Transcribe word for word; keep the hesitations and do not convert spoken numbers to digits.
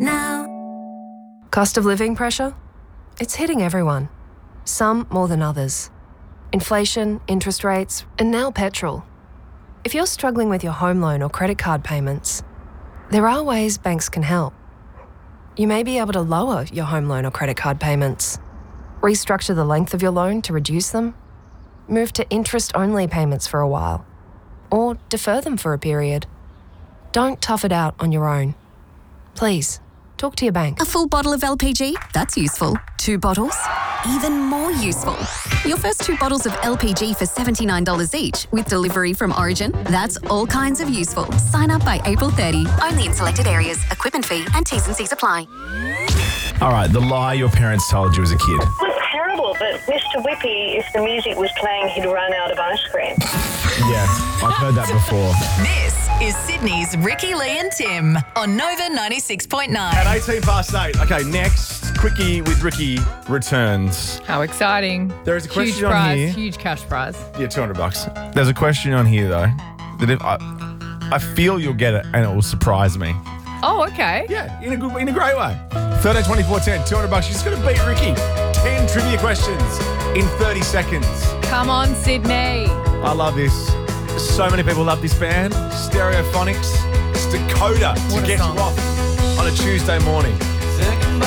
now. Cost of living pressure? It's hitting everyone. Some more than others. Inflation, interest rates, and now petrol. If you're struggling with your home loan or credit card payments, there are ways banks can help. You may be able to lower your home loan or credit card payments, restructure the length of your loan to reduce them, move to interest-only payments for a while, or defer them for a period. Don't tough it out on your own. Please, talk to your bank. A full bottle of L P G? That's useful. Two bottles? Even more useful. Your first two bottles of L P G for seventy-nine dollars each with delivery from Origin? That's all kinds of useful. Sign up by April thirtieth. Only in selected areas. Equipment fee and T's and C's apply. All right, the lie your parents told you as a kid. It was terrible, but Mister Whippy, if the music was playing, he'd run out of ice cream. Yeah, I've heard that before. This is Sydney's Ricky, Lee and Tim on Nova ninety-six point nine. At eighteen past eight. Okay, next, Quickie with Ricky returns. How exciting. There is a question huge on prize, here. Huge cash prize. Yeah, two hundred bucks. There's a question on here, though, that if I, I feel you'll get it and it will surprise me. Oh, okay. Yeah, in a good, in a great way. thirteen twenty-four ten, two hundred bucks. She's going to beat Ricky. ten trivia questions in thirty seconds. Come on, Sydney. I love this. So many people love this band. Stereophonics. It's Dakota What to a get song. you off on a Tuesday morning.